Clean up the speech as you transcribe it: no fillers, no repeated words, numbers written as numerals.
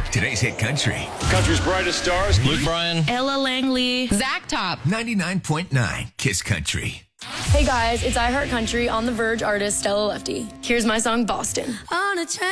Today's Hit Country. Country's brightest stars. Luke Bryan. Ella Langley. Zach Top. 99.9 Kiss Country. Hey guys, it's iHeart Country on The Verge artist Stella Lefty. Here's my song Boston. On a train.